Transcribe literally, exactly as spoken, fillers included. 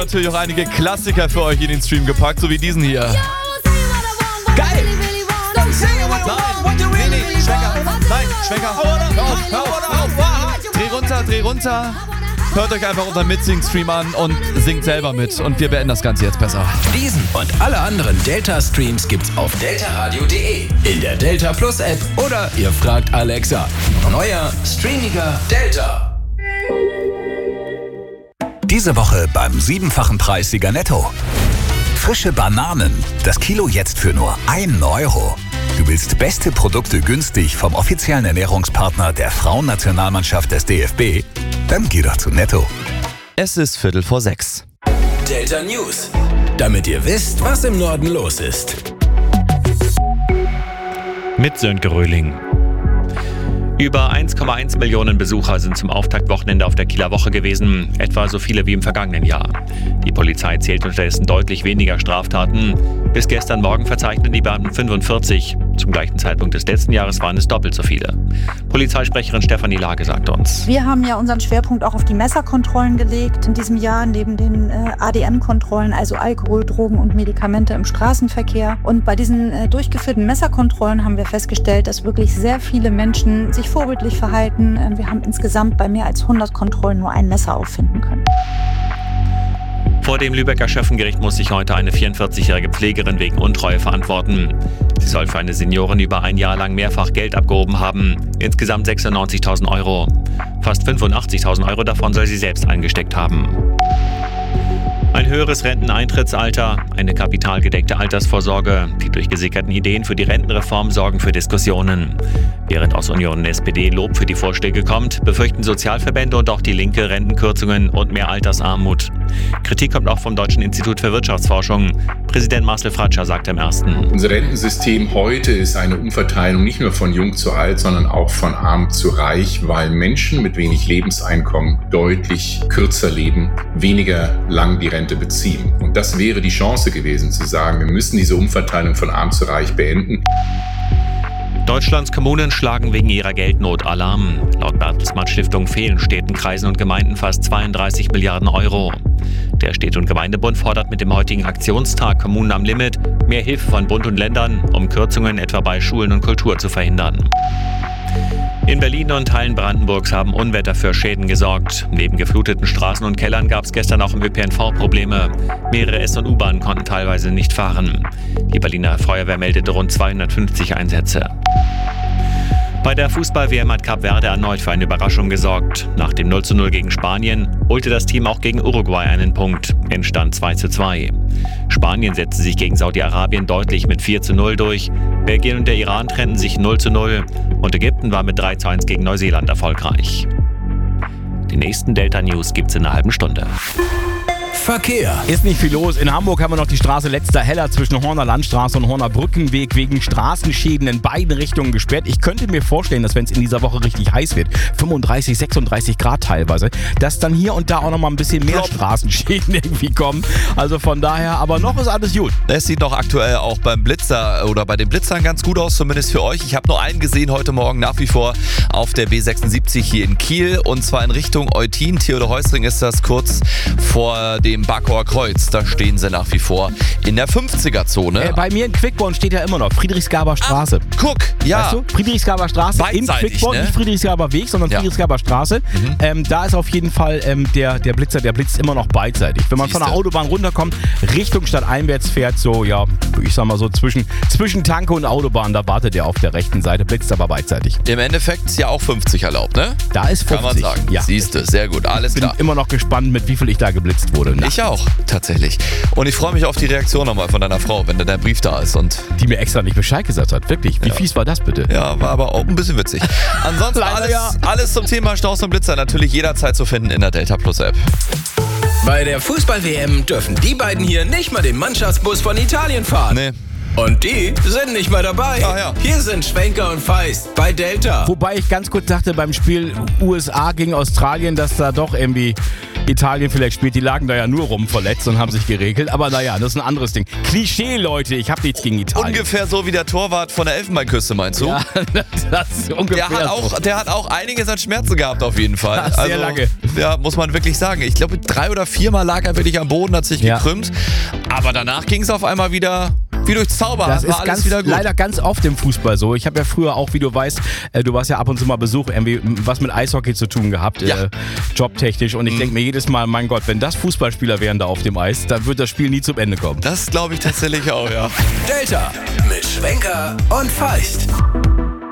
natürlich auch einige Klassiker für euch in den Stream gepackt, so wie diesen hier. Geil! Nein, nee, nee, Schwenker. Nein, Schwenker. Hör auf, hör auf, hör auf. Dreh runter, dreh runter. Hört euch einfach unseren Mitsing-Stream an und singt selber mit. Und wir beenden das Ganze jetzt besser. Diesen und alle anderen Delta-Streams gibt's auf delta radio punkt de, in der Delta Plus App oder ihr fragt Alexa. Neuer, streamiger Delta. Diese Woche beim siebenfachen Preissieger Netto. Frische Bananen. Das Kilo jetzt für nur einen Euro. Du willst beste Produkte günstig vom offiziellen Ernährungspartner der Frauennationalmannschaft des D F B? Dann geh doch zu Netto. Es ist Viertel vor sechs. Delta News. Damit ihr wisst, was im Norden los ist. Mit Sönke Röhling. Über eins Komma eins Millionen Besucher sind zum Auftaktwochenende auf der Kieler Woche gewesen, etwa so viele wie im vergangenen Jahr. Die Polizei zählt unterdessen deutlich weniger Straftaten. Bis gestern Morgen verzeichneten die Beamten fünfundvierzig. Zum gleichen Zeitpunkt des letzten Jahres waren es doppelt so viele. Polizeisprecherin Stefanie Lage sagt uns: Wir haben ja unseren Schwerpunkt auch auf die Messerkontrollen gelegt in diesem Jahr, neben den äh, A D M-Kontrollen, also Alkohol, Drogen und Medikamente im Straßenverkehr. Und bei diesen äh, durchgeführten Messerkontrollen haben wir festgestellt, dass wirklich sehr viele Menschen sich vorbildlich verhalten. Äh, wir haben insgesamt bei mehr als hundert Kontrollen nur ein Messer auffinden können. Vor dem Lübecker Schöffengericht muss sich heute eine vierundvierzigjährige Pflegerin wegen Untreue verantworten. Sie soll für eine Seniorin über ein Jahr lang mehrfach Geld abgehoben haben. Insgesamt sechsundneunzigtausend Euro. Fast fünfundachtzigtausend Euro davon soll sie selbst eingesteckt haben. Ein höheres Renteneintrittsalter, eine kapitalgedeckte Altersvorsorge. Die durchgesickerten Ideen für die Rentenreform sorgen für Diskussionen. Während aus Union und S P D Lob für die Vorschläge kommt, befürchten Sozialverbände und auch die Linke Rentenkürzungen und mehr Altersarmut. Kritik kommt auch vom Deutschen Institut für Wirtschaftsforschung. Präsident Marcel Fratscher sagt im ersten: Unser Rentensystem heute ist eine Umverteilung nicht nur von jung zu alt, sondern auch von arm zu reich, weil Menschen mit wenig Lebenseinkommen deutlich kürzer leben, weniger lang die Rente beziehen. Und das wäre die Chance gewesen, zu sagen, wir müssen diese Umverteilung von arm zu reich beenden. Deutschlands Kommunen schlagen wegen ihrer Geldnot Alarm. Laut Bertelsmann Stiftung fehlen Städten, Kreisen und Gemeinden fast zweiunddreißig Milliarden Euro. Der Städte- und Gemeindebund fordert mit dem heutigen Aktionstag Kommunen am Limit mehr Hilfe von Bund und Ländern, um Kürzungen etwa bei Schulen und Kultur zu verhindern. In Berlin und Teilen Brandenburgs haben Unwetter für Schäden gesorgt. Neben gefluteten Straßen und Kellern gab es gestern auch im Ö P N V Probleme. Mehrere S- und U-Bahnen konnten teilweise nicht fahren. Die Berliner Feuerwehr meldete rund zweihundertfünfzig Einsätze. Bei der Fußball-W M hat Kap Verde erneut für eine Überraschung gesorgt. Nach dem null zu null gegen Spanien holte das Team auch gegen Uruguay einen Punkt. Endstand zwei zu zwei. Spanien setzte sich gegen Saudi-Arabien deutlich mit vier zu null durch. Belgien und der Iran trennten sich null zu null. Und Ägypten war mit drei zu eins gegen Neuseeland erfolgreich. Die nächsten Delta News gibt's in einer halben Stunde. Verkehr. Ist nicht viel los. In Hamburg haben wir noch die Straße Letzter Heller zwischen Horner Landstraße und Horner Brückenweg wegen Straßenschäden in beiden Richtungen gesperrt. Ich könnte mir vorstellen, dass wenn es in dieser Woche richtig heiß wird, fünfunddreißig, sechsunddreißig Grad teilweise, dass dann hier und da auch noch mal ein bisschen mehr Straßenschäden irgendwie kommen. Also von daher, aber noch ist alles gut. Es sieht doch aktuell auch beim Blitzer oder bei den Blitzern ganz gut aus, zumindest für euch. Ich habe nur einen gesehen heute Morgen, nach wie vor auf der B sechsundsiebzig hier in Kiel, und zwar in Richtung Eutin. Theodor Heusring ist das, kurz vor dem Barkower Kreuz. Da stehen sie nach wie vor in der fünfziger-Zone. Äh, bei mir in Quickborn steht ja immer noch Friedrichsgaber Straße. Ach, guck, ja. Weißt du? Friedrichsgaber Straße in Quickborn, ne? Nicht Friedrichsgaber Weg, sondern ja. Friedrichsgaber Straße. Mhm. Ähm, da ist auf jeden Fall ähm, der, der Blitzer, der blitzt immer noch beidseitig. Wenn man Siehste. von der Autobahn runterkommt, Richtung Stadt einwärts fährt, so, ja, ich sag mal so, zwischen, zwischen Tanke und Autobahn, da wartet der auf der rechten Seite, blitzt aber beidseitig. Im Endeffekt ist ja auch fünfzig erlaubt, ne? Da ist fünfzig. Kann man sagen. Ja. Siehste, sehr gut, alles ich bin klar. immer noch gespannt, mit wie viel ich da geblitzt wurde. Ich auch, tatsächlich. Und ich freue mich auf die Reaktion nochmal von deiner Frau, wenn der Brief da ist. Und die mir extra nicht Bescheid gesagt hat, wirklich. Wie ja. fies war das bitte? Ja, war aber auch ein bisschen witzig. Ansonsten alles, ja. alles zum Thema Staus und Blitzer natürlich jederzeit zu finden in der Delta Plus App. Bei der Fußball-W M dürfen die beiden hier nicht mal den Mannschaftsbus von Italien fahren. Nee. Und die sind nicht mehr dabei. Ah, ja. Hier sind Schwenker und Feist bei Delta. Wobei ich ganz kurz dachte beim Spiel U S A gegen Australien, dass da doch irgendwie Italien vielleicht spielt. Die lagen da ja nur rum verletzt und haben sich geregelt. Aber naja, das ist ein anderes Ding. Klischee, Leute, ich habe nichts gegen Italien. Ungefähr so wie der Torwart von der Elfenbeinküste, meinst du? Ja, das ist ungefähr Der hat, so. auch, der hat auch einiges an Schmerzen gehabt auf jeden Fall. Ja, sehr lange. Ja, muss man wirklich sagen. Ich glaube, drei oder viermal lag er wirklich am Boden, hat sich Ja. gekrümmt. Aber danach ging es auf einmal wieder wie durch Zauber. Das war ist alles ganz, wieder gut. leider ganz oft im Fußball so. Ich habe ja früher auch, wie du weißt, äh, du warst ja ab und zu mal Besuch, irgendwie was mit Eishockey zu tun gehabt, Ja. äh, jobtechnisch. Und ich Mhm. denke mir jedes Mal, mein Gott, wenn das Fußballspieler wären da auf dem Eis, dann wird das Spiel nie zum Ende kommen. Das glaube ich tatsächlich auch, ja. Delta mit Schwenker und Feist.